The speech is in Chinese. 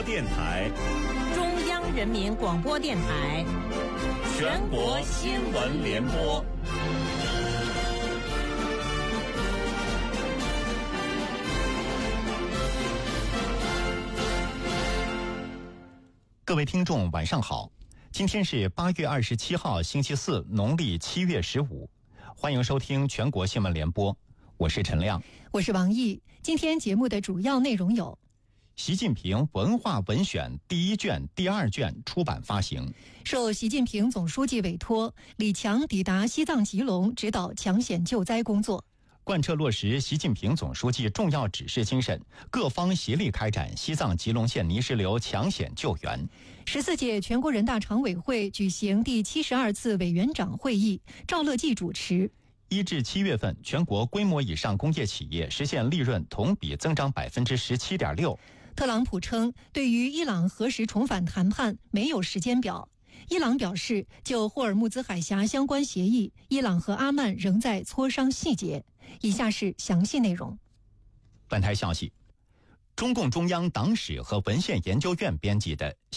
播电台， 中央人民广播电台， 全国新闻联播。 各位听众晚上好，今天是8月27号星期四，农历7月15，欢迎收听全国新闻联播，我是陈亮， 我是王毅。今天节目的主要内容有： 习近平文化文选第1卷、第2卷出版发行； 受习近平总书记委托，李强抵达西藏吉隆指导抢险救灾工作； 贯彻落实习近平总书记重要指示精神，各方协力开展西藏吉隆县泥石流抢险救援。 14届全国人大常委会举行第72次委员长会议，赵乐际主持。 1至7月份，全国规模以上工业企业实现利润同比增长17.6%。 特朗普称，对于伊朗何时重返谈判没有时间表。伊朗表示，就霍尔木兹海峡相关协议，伊朗和阿曼仍在磋商细节。以下是详细内容。 本台消息，中共中央党史和文献研究院编辑的